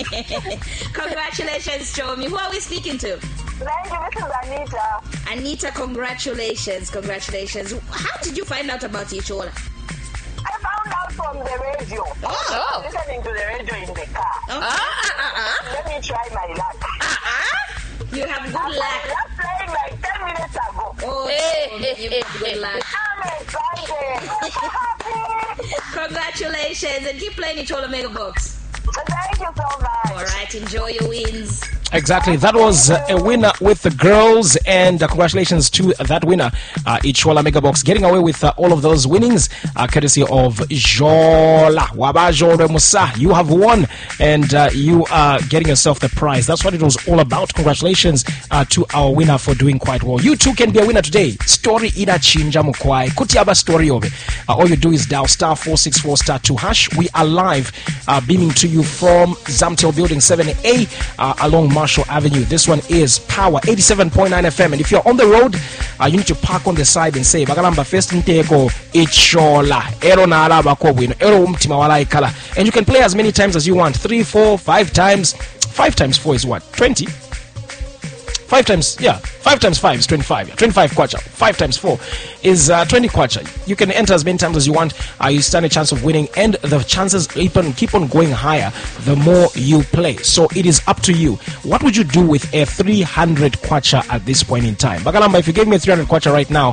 Congratulations, Chomi. Who are we speaking to? Thank you, this is Anita. Anita, congratulations. How did you find out about Ichola? I found out from the radio. Oh. I'm listening to the radio in the car. Let me try my luck. You have good luck. I was playing like 10 minutes ago. Oh, you have good luck. I'm excited. I'm so happy. Congratulations, and keep playing Ichola Mega Box. Thank you so much. All right, enjoy your wins. Exactly. That was a winner with the girls, and congratulations to that winner, Ichola Megabox, getting away with all of those winnings, courtesy of Jola Wabajore Musa. You have won, and you are getting yourself the prize. That's what it was all about. Congratulations to our winner for doing quite well. You too can be a winner today. Story ida chinja mukwai kutiaba story obe. All you do is dial *464*2#. We are live, beaming to you from Zamtel Building 7A along Marshall Avenue. This one is Power 87.9 FM, and if you're on the road, you need to park on the side and say Bagalamba first Nteko Ichola Ero na alaba ko bwino Ero umtima wala ikala, and you can play as many times as you want. 3, 4, 5 times. 5 times 4 is what? 20. 5 times 5 is 25. 25 kwacha. 5 times 4 is 20 kwacha. You can enter as many times as you want. You stand a chance of winning, and the chances keep on going higher the more you play. So it is up to you. What would you do with a 300 kwacha at this point in time? Bagalamba, if you gave me a 300 kwacha right now,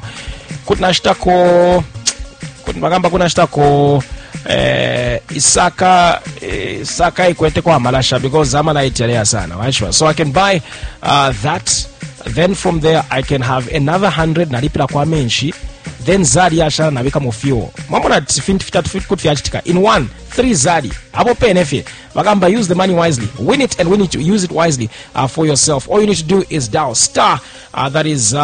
Isaka ikwete kwa malasha because zamana italea sana. So I can buy that. Then from there I can have another 100 nalipila kwa menshi. Then zari yasha nabika mufio. Mambo na fit in 1 3 zari. Abo penefi. Bagamba, use the money wisely. Win it and use it wisely for yourself. All you need to do is dial star, that is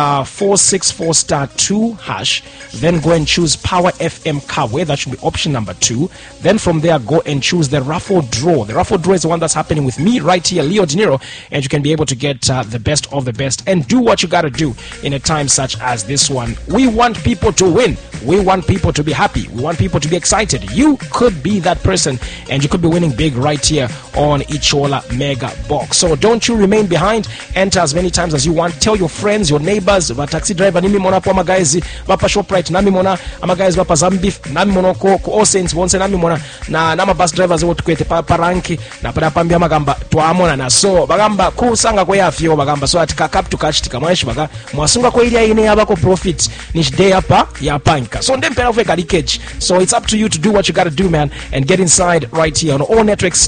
464*2#. Then go and choose Power FM Kawe. That should be option number 2. Then from there, go and choose the raffle draw. The raffle draw is the one that's happening with me right here, Leo De Niro, and you can be able to get the best of the best and do what you gotta do in a time such as this one. We want people to win. We want people to be happy. We want people to be excited. You could be that person, and you could be winning big right here on Ichola Mega Box. So don't you remain behind. Enter as many times as you want. Tell your friends, your neighbors, the taxi driver, nimi mona po amagazi, vapa ShopRite, nami mona amagazi vapa Zambif, nami mona ko Osens, bonse nami mona na nama bus drivers wote kwete paranki na pada pambia magamba tuamona na so bagamba kusanga kwa yafyo bagamba so atika cap to catch tika mweshi baga mwasunga kwa ilia ine yabako profit nish day hapa ya panka. So ndempera ufeka leakage. So it's up to you to do what you gotta do, man, and get inside right here on all networks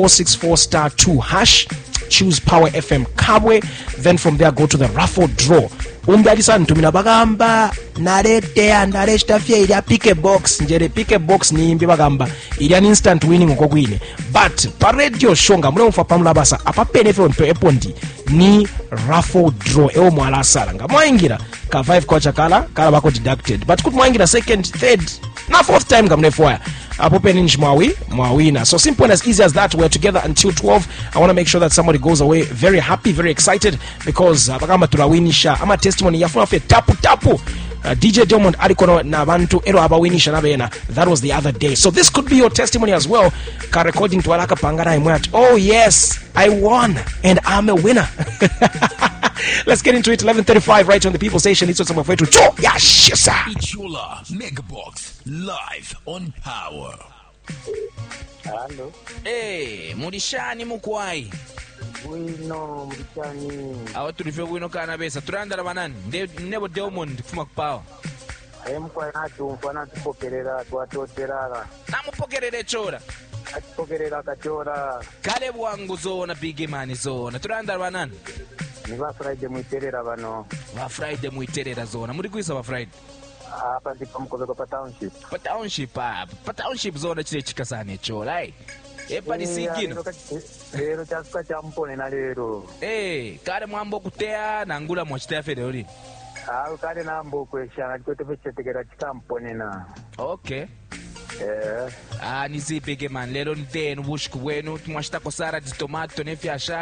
*464*2#. Choose Power FM Kabwe. Then from there go to the raffle draw. Umbyalisa ntumina bagamba nalete ndaleshitafye ili pick a box njere pick a box nimbi bagamba ili an instant winning okogwine, but pa radio show nga mule mfa pamula basa apa penefe onto epondi ni raffle draw ewo mwala sala nga mwaingira ka 5 kwacha kala bako deducted, but kut mwaingira second, third na 4th time nga mnefoya apopeninj mwawina. So simple and as easy as that. We're together until 12. I want to make sure that somebody goes away very happy, very excited, because bagamba turawinisha ama testimony yafuna fe tapu DJ Diamond alikono na bantu ero abawinisha nabena. That was the other day. So this could be your testimony as well. Ka recording to alaka pangara imwat. Oh yes, I won and I'm a winner. Let's get into it. 11:35 right on the People Station. It's some way to Joe. Yeah, shit, sir. Ichola Megabox live on Power. Hello. Hey, Murishani mukwai. Wino Murishani. Awa tulivyo wino kana besa. Turandala banani. Nebo Diamond kufuma kupawa. Mkwana tupokerera twatoterara. Namupokerere chora. Atupokerera kachora. Kale bwangu zona big man zona. Turandala banani. Ni ba Friday muiterera bano. Ba Friday muiterera zona. Muri kuisa ba Friday. Hapa ndipo mkozeko pa township. Pa township zona chile chikasane chola. Epa ni sigino. Lero chasuka champone na lero. Kale mwambo kutea na ngula mwachita fede ori. Kale nambo kwesha kwete fechetegera chikampone na. Okay. Nizipe ke man lero ntenu bushku wenu mwachita kosara di tomato ne fiasha.